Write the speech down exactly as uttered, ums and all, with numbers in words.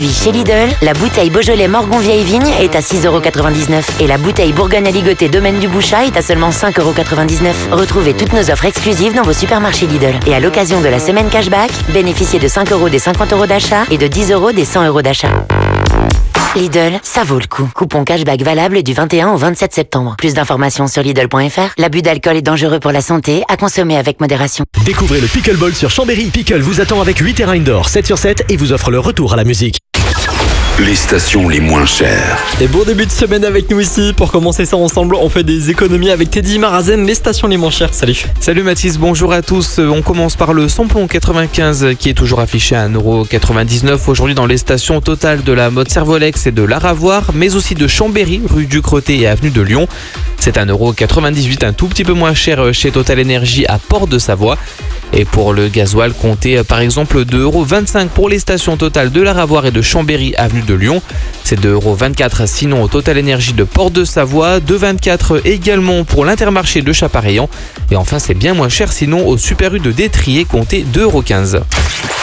aujourd'hui chez Lidl, la bouteille Beaujolais Morgon Vieille Vigne est à six euros quatre-vingt-dix-neuf et la bouteille Bourgogne Aligoté Domaine du Bouchat est à seulement cinq euros quatre-vingt-dix-neuf. Retrouvez toutes nos offres exclusives dans vos supermarchés Lidl. Et à l'occasion de la semaine cashback, bénéficiez de cinq euros des cinquante euros d'achat et de dix euros des cent euros d'achat. Lidl, ça vaut le coup. Coupon cashback valable du vingt et un au vingt-sept septembre. Plus d'informations sur Lidl point F R. L'abus d'alcool est dangereux pour la santé, à consommer avec modération. Découvrez le Pickleball sur Chambéry. Pickle vous attend avec huit terrains indoor, sept sur sept et vous offre le retour à la musique. Les stations les moins chères. Et bon début de semaine avec nous ici. Pour commencer ça ensemble, on fait des économies avec Teddy Marazen, les stations les moins chères. Salut. Salut Mathis, bonjour à tous. On commence par le samplon quatre-vingt-quinze qui est toujours affiché à un euro quatre-vingt-dix-neuf aujourd'hui dans les stations totales de la mode Servolex et de l'Aravoir, mais aussi de Chambéry, rue du Crotté et avenue de Lyon. C'est un euro quatre-vingt-dix-huit, un tout petit peu moins cher chez Total Energy à Port-de-Savoie. Et pour le gasoil, comptez par exemple deux euros vingt-cinq pour les stations totales de l'Aravoir et de Chambéry, avenue de Lyon. C'est deux euros vingt-quatre sinon au Total Energy de Port-de-Savoie, deux euros vingt-quatre également pour l'Intermarché de Chapareillan. Et enfin, c'est bien moins cher sinon au Super U de Détrier, comptez deux euros quinze.